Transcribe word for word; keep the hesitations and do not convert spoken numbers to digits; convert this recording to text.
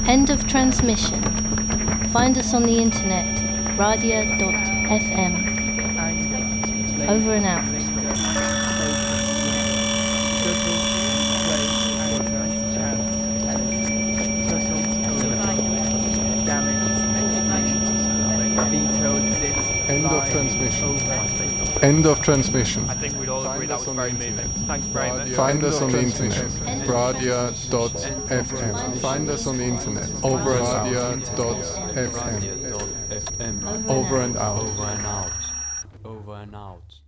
End of transmission. Find us on the internet, radia dot f m. Over and out. End of transmission. End of transmission. I think we'd all agree that was very moving. Thanks very much. Find us on the internet, radia dot f m. Find us on the internet, over radia dot f m. Over and out. Over and out. Over and out.